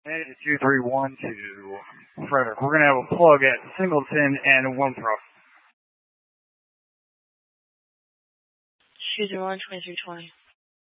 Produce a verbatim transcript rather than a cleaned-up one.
Manage two three one to Frederick. We're going to have a plug at Singleton and Winthrop. two three one, twenty-three twenty.